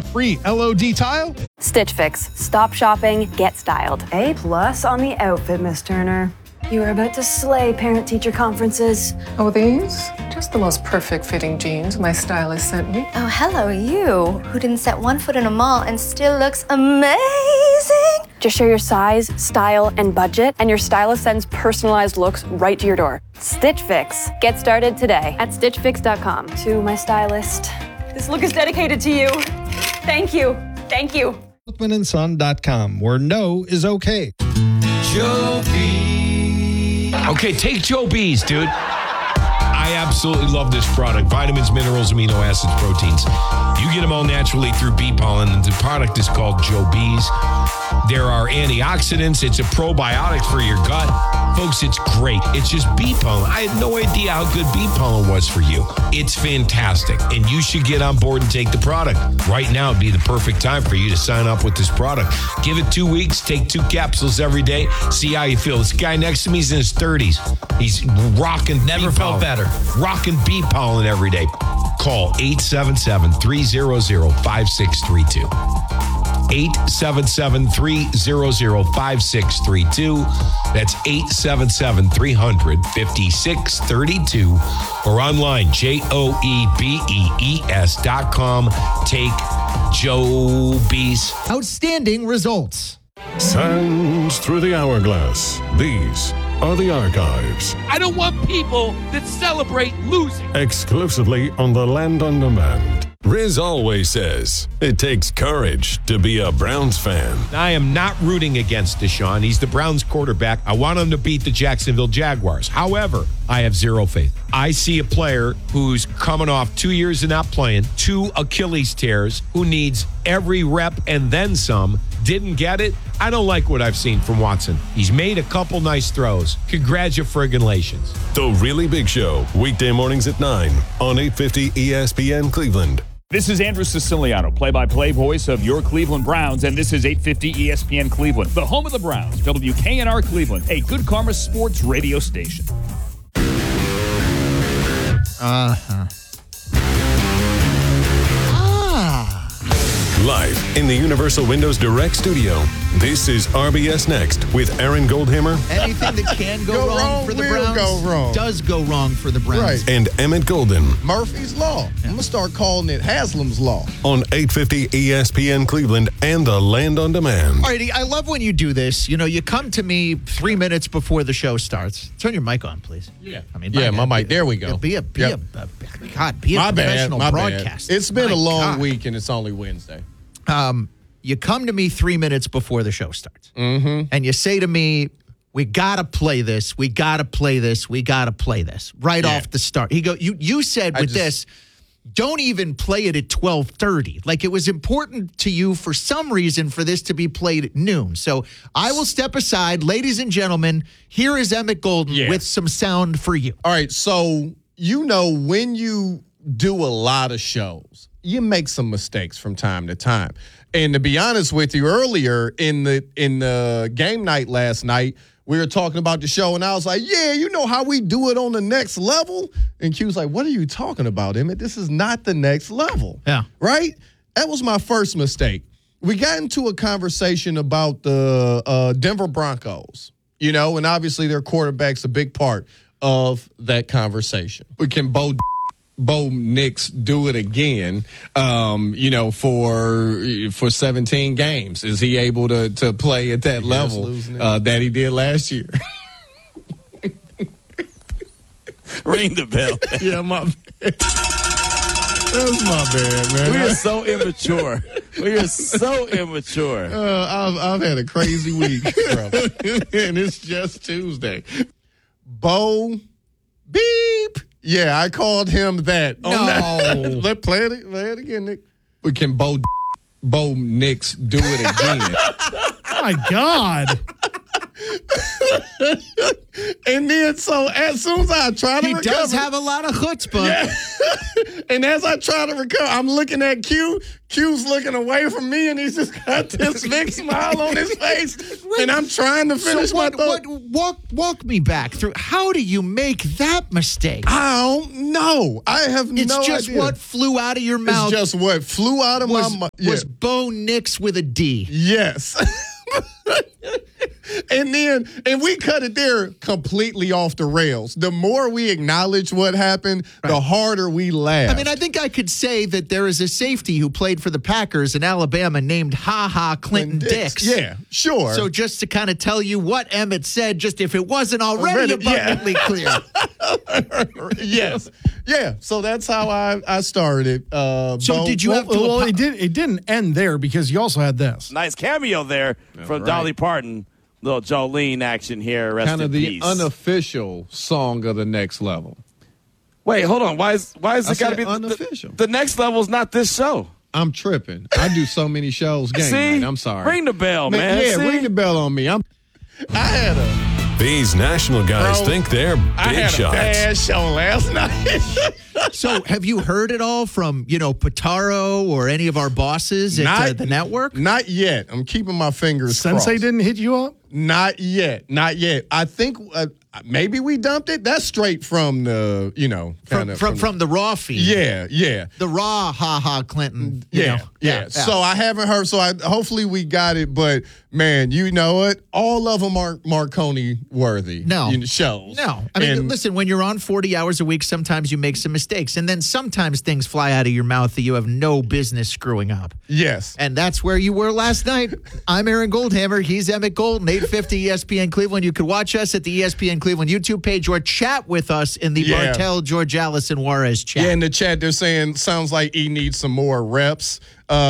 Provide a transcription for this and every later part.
free LOD tile? Stitch Fix. Stop shopping, get styled. A+ on the outfit, Miss Turner. You are about to slay parent-teacher conferences. Oh, these? Just the most perfect fitting jeans my stylist sent me. Oh, hello, you, who didn't set one foot in a mall and still looks amazing. Just share your size, style, and budget, and your stylist sends personalized looks right to your door. Stitch Fix. Get started today at StitchFix.com. To my stylist, this look is dedicated to you. Thank you. Thank you. WorkmanandSon.com, where no is okay. Joe B. Okay, take Joe B's, dude. I absolutely love this product. Vitamins, minerals, amino acids, proteins. You get them all naturally through bee pollen, and the product is called Joe B's. There are antioxidants. It's a probiotic for your gut. Folks, it's great. It's just bee pollen. I had no idea how good bee pollen was for you. It's fantastic, and you should get on board and take the product. Right now would be the perfect time for you to sign up with this product. Give it 2 weeks. Take 2 capsules every day. See how you feel. This guy next to me is in his 30s. He's rocking Never felt better. Rocking bee pollen every day. Call 877-300-5632. 877-300-5632. That's 877-300-5632. Or online, JOEBEES.com. Take Joe B's. Outstanding results. Sands through the hourglass. These are the archives. I don't want people that celebrate losing. Exclusively on the Land on Demand. Riz always says it takes courage to be a Browns fan. I am not rooting against Deshaun. He's the Browns quarterback. I want him to beat the Jacksonville Jaguars. However, I have zero faith. I see a player who's coming off 2 years of not playing, 2 Achilles tears, who needs every rep and then some. Didn't get it. I don't like what I've seen from Watson. He's made a couple nice throws. Congratulations. The Really Big Show, weekday mornings at 9 on 850 ESPN Cleveland. This is Andrew Siciliano, play-by-play voice of your Cleveland Browns, and this is 850 ESPN Cleveland, the home of the Browns, WKNR Cleveland, a Good Karma sports radio station. Live in the Universal Windows Direct studio, this is RBS Next with Aaron Goldhammer. Anything that can go wrong for the Browns does go wrong for the Browns. Right. And Emmett Golden. Murphy's Law. I'm going to start calling it Haslam's Law. On 850 ESPN Cleveland and the Land on Demand. All righty, I love when you do this. You know, you come to me 3 minutes before the show starts. Turn your mic on, please. Yeah. I mean, my mic. There we go. Be a professional broadcaster. It's been a long week, and it's only Wednesday. You come to me 3 minutes before the show starts, and you say to me, "We gotta play this. We gotta play this. We gotta play this right off the start." You said this, don't even play it at 12:30. Like, it was important to you for some reason for this to be played at noon. So I will step aside, ladies and gentlemen. Here is Emmett Golden with some sound for you. All right, so when you do a lot of shows, you make some mistakes from time to time. And to be honest with you, earlier in the game night last night, we were talking about the show, and I was like, yeah, you know how we do it on the next level? And Q was like, what are you talking about, Emmett? This is not the next level. Yeah. Right? That was my first mistake. We got into a conversation about the Denver Broncos, and obviously their quarterback's a big part of that conversation. We can Bo Nix do it again, for 17 games? Is he able to play at that level that he did last year? Ring the bell. Yeah, my bad. That's my bad, man. We are so immature. I've had a crazy week, bro. And it's just Tuesday. Bo Beep. Yeah, I called him that. No. Let's play it again, Nick. We can Bo Nix do it again. Oh, my God. And then, so as soon as I try to recover. He does have a lot of chutzpah. Yeah. And as I try to recover, I'm looking at Q. Q's looking away from me, and he's just got this big smile on his face. And I'm trying to finish my thought. Walk me back through. How do you make that mistake? I don't know. I have no idea. It's just what flew out of your mouth. It's just what flew out of my mouth. Was Bo Nix with a D. Yes. And we cut it there completely off the rails. The more we acknowledge what happened, the harder we laugh. I mean, I think I could say that there is a safety who played for the Packers in Alabama named Clinton Dix. Yeah, sure. So just to kind of tell you what Emmett said, just if it wasn't already abundantly clear. Yes. Yeah, so that's how I started. So did you have to... Well, it didn't end there because you also had this. Nice cameo there from Dolly Parton. Little Jolene action here. Rest kind of in the peace. Unofficial song of the next level. Wait, hold on. Why is it got to be unofficial? The next level is not this show. I'm tripping. I do so many shows game night. I'm sorry. Ring the bell, man. Yeah, ring the bell on me. I had These national guys think they're big shots. I had a bad show last night. So have you heard it all from, Pitaro or any of our bosses at the network? Not yet. I'm keeping my fingers crossed. Sensei didn't hit you up? Not yet. I think maybe we dumped it. That's straight from the, from the raw feed. Yeah. The raw Clinton. Yeah. So I haven't heard. So hopefully we got it. But man, you know what? All of them aren't Marconi worthy. No shows. No. I mean, listen. When you're on 40 hours a week, sometimes you make some mistakes, and then sometimes things fly out of your mouth that you have no business screwing up. Yes. And that's where you were last night. I'm Aaron Goldhammer. He's Emmett Golden. 850 ESPN Cleveland. You could watch us at the ESPN Cleveland YouTube page or chat with us in the Bartell, George Allison, Juarez chat. Yeah, in the chat they're saying sounds like he needs some more reps.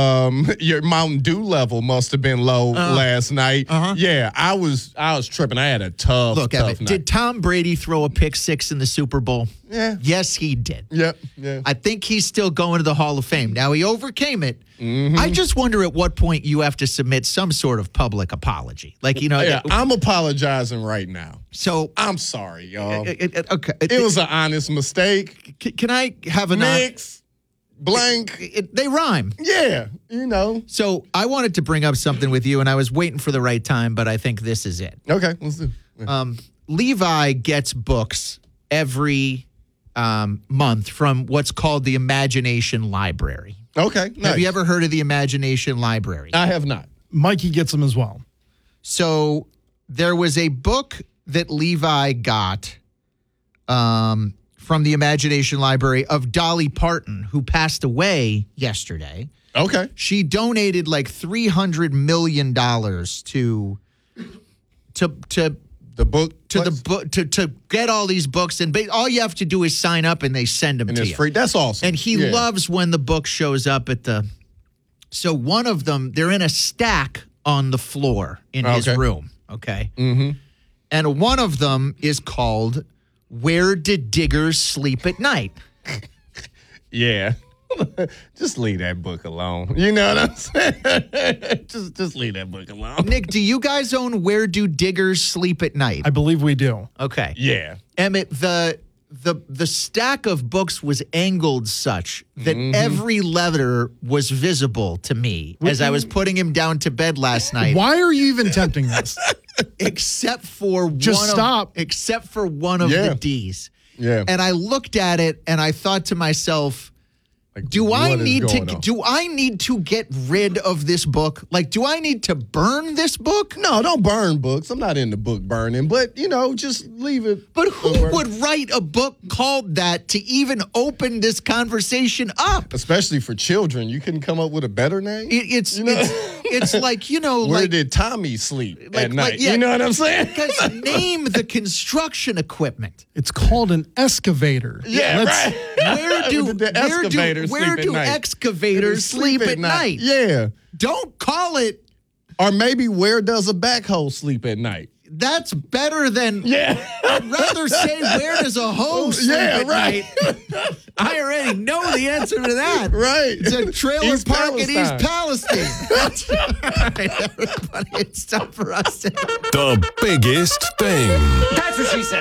Your Mountain Dew level must have been low last night. Yeah, I was tripping. I had a tough night. Did Tom Brady throw a pick six in the Super Bowl? Yeah. Yes, he did. Yeah. I think he's still going to the Hall of Fame. Now, he overcame it. I just wonder at what point you have to submit some sort of public apology. I'm apologizing right now. So I'm sorry, y'all. Okay. It was an honest mistake. Can I have a mix? Blank. They rhyme. Yeah, So I wanted to bring up something with you, and I was waiting for the right time, but I think this is it. Okay, let's do it. Levi gets books every month from what's called the Imagination Library. Okay, nice. Have you ever heard of the Imagination Library? I have not. Mikey gets them as well. So there was a book that Levi got from the Imagination Library of Dolly Parton, who passed away yesterday. Okay. She donated like $300 million to the book to get all these books, and all you have to do is sign up and they send them and to it's you. Free. That's awesome. And he loves when the book shows up at the. So one of them, they're in a stack on the floor in his room. Okay. Mm-hmm. And one of them is called "Where Did Diggers Sleep at Night?" Yeah. Just leave that book alone. You know what I'm saying? just leave that book alone. Nick, do you guys own Where Do Diggers Sleep at Night? I believe we do. Okay. Yeah. Emmett, the stack of books was angled such that every letter was visible to me as I was putting him down to bed last night. Why are you even tempting this? Except for except for one of the D's. Yeah. And I looked at it and I thought to myself, do I need to get rid of this book? Like, do I need to burn this book? No, don't burn books. I'm not into book burning, but just leave it. But who would write a book called that to even open this conversation up? Especially for children. You couldn't come up with a better name? It's like, Where did Tommy sleep at night? You know what I'm saying? Because name the construction equipment. It's called an excavator. Yeah, right. Where do excavators sleep at night? Yeah. Don't call it. Or maybe where does a backhoe sleep at night? That's better than. Yeah. I'd rather say, where does a hoe sleep Yeah, at right. night? I already know the answer to that. Right. It's a trailer East park in East Palestine. Palestine. That's right, everybody. It's time for us to. The biggest thing. That's what she said.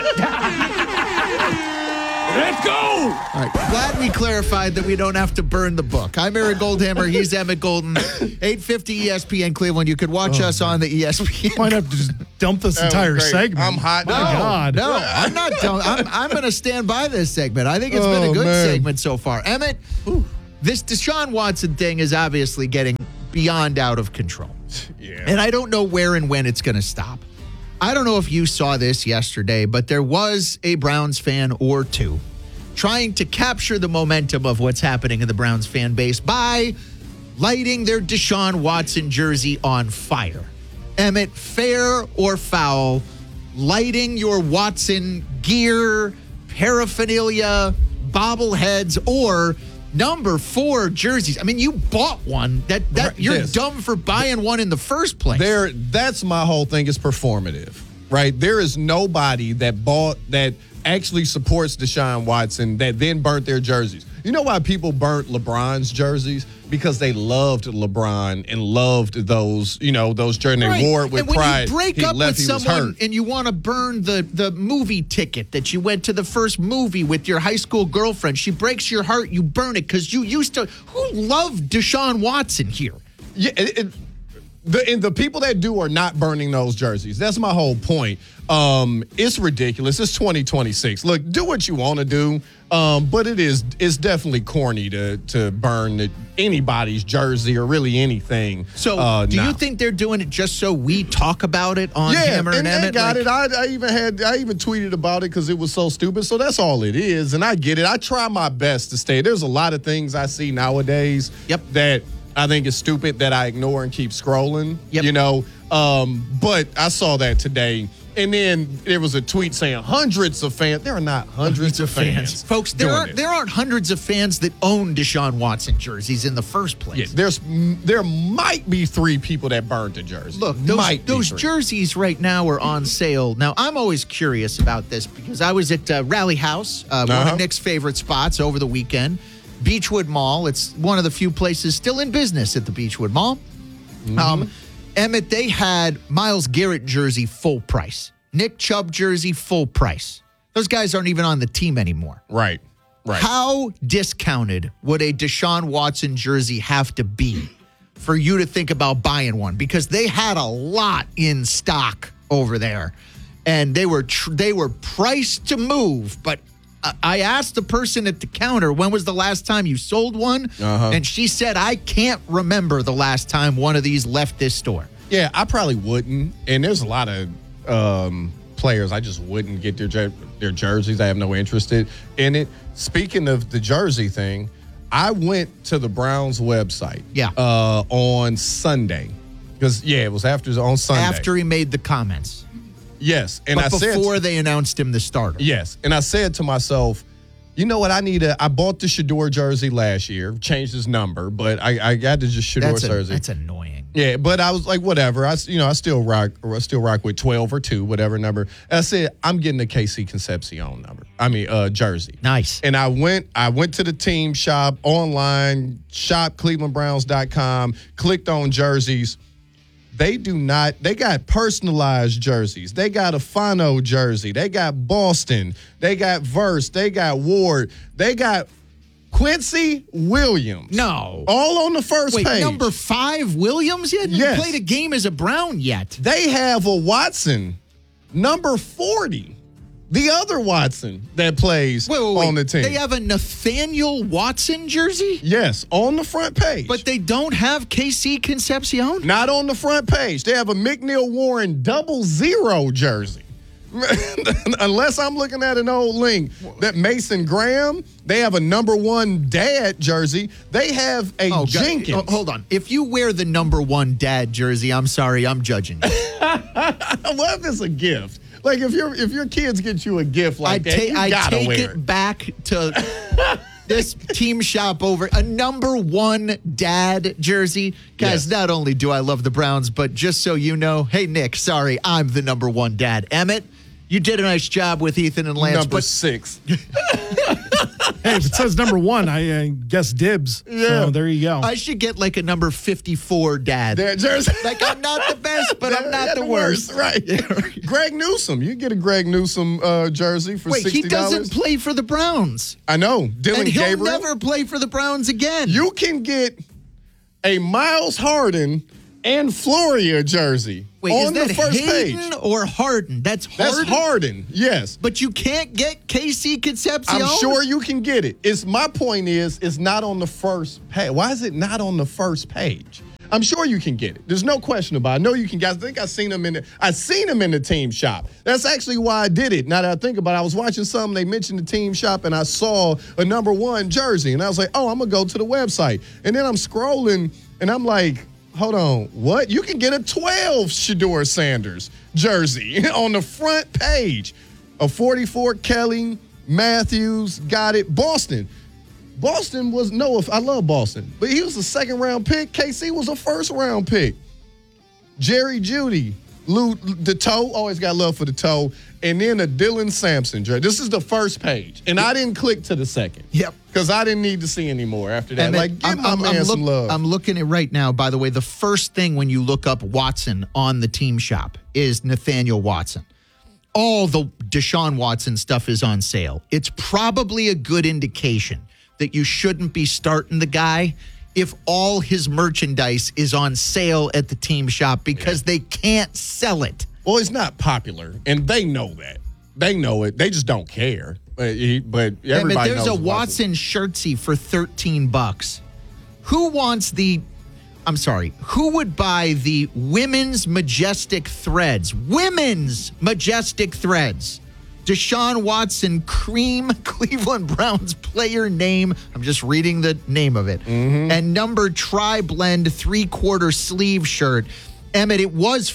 Let's go. All right. Glad we clarified that we don't have to burn the book. I'm Eric Goldhammer. He's Emmett Golden. 850 ESPN Cleveland. You could watch us on the ESPN. Might have to just dump this That was entire great. segment. I'm hot My now. God. No, I'm not done. I'm going to stand by this segment. I think it's been a Oh, good man. segment so far. Emmett, this Deshaun Watson thing is obviously getting beyond out of control. Yeah. And I don't know where and when it's going to stop. I don't know if you saw this yesterday, but there was a Browns fan or two trying to capture the momentum of what's happening in the Browns fan base by lighting their Deshaun Watson jersey on fire. Emmett, fair or foul, lighting your Watson gear, paraphernalia, bobbleheads, or number 4 jerseys. I mean, you bought one. That Right, you're yes. dumb for buying one in the first place. That's my whole thing is performative, right? There is nobody that actually supports Deshaun Watson that then burnt their jerseys. You know why people burnt LeBron's jerseys? Because they loved LeBron and loved those jerseys. They wore it with and when pride. you break He up left, with he was someone hurt. and you want to burn the movie ticket that you went to the first movie with your high school girlfriend, she breaks your heart, you burn it because you used to. Who loved Deshaun Watson here? Yeah, the people that do are not burning those jerseys. That's my whole point. It's ridiculous. It's 2026. Look, do what you want to do, but it's definitely corny to burn anybody's jersey or really anything. So, do now. you think they're doing it just so we talk about it on Hammer and I Emmett? got it. I even tweeted about it because it was so stupid. So that's all it is, and I get it. I try my best to stay. There's a lot of things I see nowadays. That I think is stupid that I ignore and keep scrolling. Yep. But I saw that today. And then there was a tweet saying hundreds of fans. There are not hundreds of fans. Folks, there aren't hundreds of fans that own Deshaun Watson jerseys in the first place. Yeah, there might be 3 people that burned the jersey. Look, Might be those 3. jerseys right now are on sale. Now, I'm always curious about this because I was at Rally House, one of Nick's favorite spots over the weekend, Beechwood Mall. It's one of the few places still in business at the Beechwood Mall. Emmett, they had Myles Garrett jersey full price. Nick Chubb jersey full price. Those guys aren't even on the team anymore. Right. How discounted would a Deshaun Watson jersey have to be for you to think about buying one? Because they had a lot in stock over there, and they were priced to move. But I asked the person at the counter, when was the last time you sold one? And she said, I can't remember the last time one of these left this store. Yeah, I probably wouldn't. And there's a lot of players I just wouldn't get their jerseys. I have no interest in it. Speaking of the jersey thing, I went to the Browns website on Sunday. Because, it was on Sunday. After he made the comments. Yes. And but before they announced him the starter. Yes. And I said to myself, you know what? I bought the Shador jersey last year, changed his number, but I got to just Shador jersey. That's annoying. Yeah, but I was like, whatever. I still rock with 12 or 2, whatever number. And I said, I'm getting the KC Concepcion jersey. Nice. And I went to the team shop online, shopclevelandbrowns.com, clicked on jerseys. They got personalized jerseys. They got a Fano jersey. They got Boston. They got Verse. They got Ward. They got Quincy Williams. No. All on the first page. Number 5 Williams yet? Yes. He played a game as a Brown yet. They have a Watson, number 40. The other Watson that plays on the team. They have a Nathaniel Watson jersey? Yes, on the front page. But they don't have KC Concepcion? Not on the front page. They have a McNeil Warren 00 jersey. Unless I'm looking at an old link. That Mason Graham, they have a number 1 dad jersey. They have a Jenkins. Hold on. If you wear the number 1 dad jersey, I'm sorry, I'm judging you. Well, if it's a gift. Like if your kids get you a gift like that, you gotta take wear it back to this team shop over a number 1 dad jersey. Guys, not only do I love the Browns, but just so you know, hey, Nick, sorry, I'm the number 1 dad. Emmett, you did a nice job with Ethan and Lance. Number 6. Hey, if it says number 1, I guess dibs. Yeah. So there you go. I should get like a number 54 dad. Jersey. Like, I'm not the best, but I'm not the worst. Right. Greg Newsome. You get a Greg Newsome jersey for $60. Wait, he doesn't play for the Browns. I know. Dylan And he'll Gabriel. never play for the Browns again. You can get a Miles Harden and Floria jersey Wait, on is that the first Hayden page. or Harden? That's Harden. That's Harden, yes. But you can't get KC Concepcion? I'm sure you can get it. My point is, it's not on the first page. Why is it not on the first page? I'm sure you can get it. There's no question about it. I know you can. Guys, I think I seen him in the team shop. That's actually why I did it. Now that I think about it, I was watching something. They mentioned the team shop, and I saw a number 1 jersey, and I was like, oh, I'm gonna go to the website. And then I'm scrolling, and I'm like, hold on, what? You can get a 12 Shedeur Sanders jersey on the front page. A 44 Kelly Matthews got it. Boston was I love Boston, but he was a 2nd-round pick. KC was a 1st-round pick. Jerry Jeudy, the toe, always got love for the toe, and then a Dylan Sampson jersey. This is the first page, and I didn't click to the second. Yep. Because I didn't need to see any more after that. And Give my man some love. I'm looking at right now, by the way, the first thing when you look up Watson on the team shop is Nathaniel Watson. All the Deshaun Watson stuff is on sale. It's probably a good indication that you shouldn't be starting the guy if all his merchandise is on sale at the team shop because they can't sell it. Well, it's not popular, and they know that. They know it. They just don't care. But everybody knows. There's a Watson shirtsy for $13. Who would buy the women's majestic threads? Women's majestic threads. Deshaun Watson cream Cleveland Browns player name. I'm just reading the name of it. And number tri-blend 3/4 sleeve shirt. Emmett, it was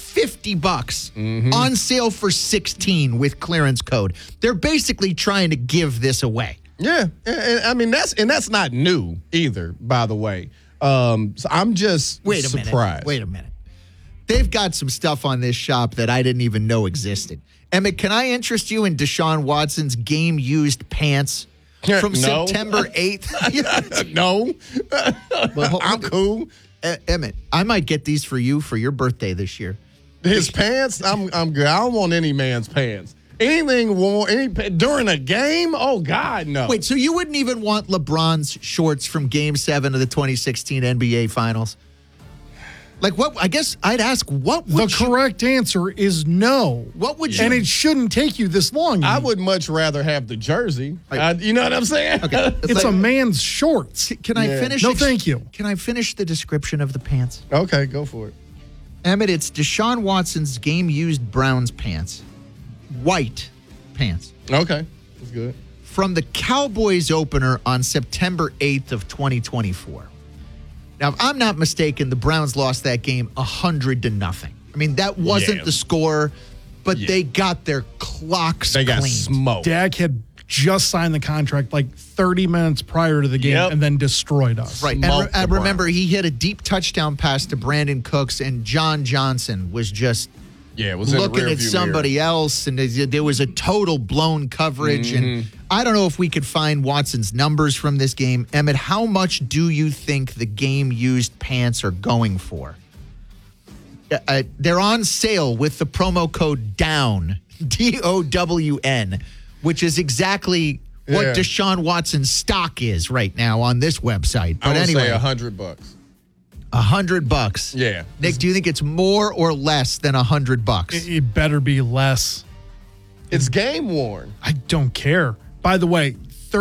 $50 on sale for $16 with clearance code. They're basically trying to give this away. Yeah, and I mean that's not new either. By the way, so I'm just surprised. Wait a minute. They've got some stuff on this shop that I didn't even know existed. Emmett, can I interest you in Deshaun Watson's game-used pants from No. September 8th? No, Well, I'm cool. Emmett, I might get these for you for your birthday this year. His pants, I'm good. I don't want any man's pants. Anything worn during a game? Oh God, no. Wait, so you wouldn't even want LeBron's shorts from Game 7 of the 2016 NBA Finals? Like what? I guess I'd ask what would The correct answer is no. What would you? And it shouldn't take you this long. I would much rather have the jersey. You know what I'm saying? Okay. It's a man's shorts. Can I finish? No, thank you. Can I finish the description of the pants? Okay, go for it. Emmett, it's Deshaun Watson's game-used Browns pants. White pants. Okay, that's good. From the Cowboys opener on September 8th of 2024. Now, if I'm not mistaken, the Browns lost that game 100-0. I mean, that wasn't the score, but they got their clocks They got cleaned. smoked. Dak had just signed the contract like 30 minutes prior to the game and then destroyed us. Right. Smoked And the remember, he hit a deep touchdown pass to Brandon Cooks, and John Johnson was just it was in the looking at rearview somebody else, and there was a total blown coverage. And I don't know if we could find Watson's numbers from this game. Emmett, how much do you think the game-used pants are going for? They're on sale with the promo code DOWN, DOWN, which is exactly what Deshaun Watson's stock is right now on this website. But I would anyway, say $100. $100. Yeah. Nick, do you think it's more or less than $100? It better be less. It's game worn. I don't care. By the way,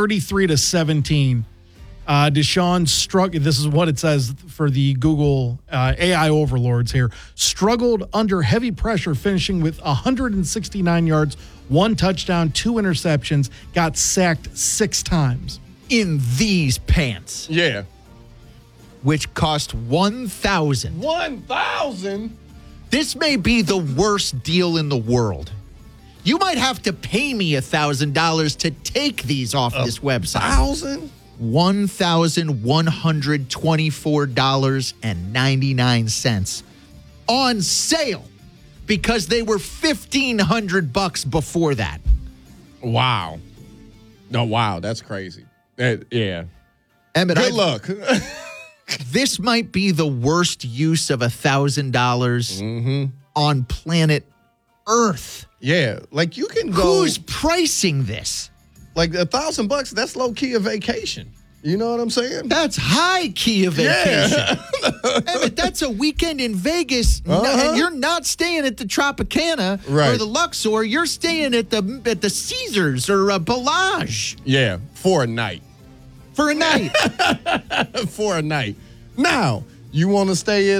33-17. Deshaun struggled. This is what it says for the Google AI overlords here. Struggled under heavy pressure, finishing with 169 yards, 1 touchdown, 2 interceptions. Got sacked 6 times. In these pants. Yeah. Which cost $1,000. $1,000? This may be the worst deal in the world. You might have to pay me $1,000 to take these off this website. $1,000? $1,124.99 on sale because they were $1,500 before that. Wow. No, wow, that's crazy. Yeah. Emmett, Good luck. This might be the worst use of $1,000 on planet Earth. Yeah, like you can go. Who's pricing this? Like $1,000, that's low key a vacation. You know what I'm saying? That's high key of vacation. Yeah. Emmett, that's a weekend in Vegas, and you're not staying at the Tropicana or the Luxor. You're staying at the Caesars or Bellage. Yeah, for a night. For a night. For a night. Now, you want to stay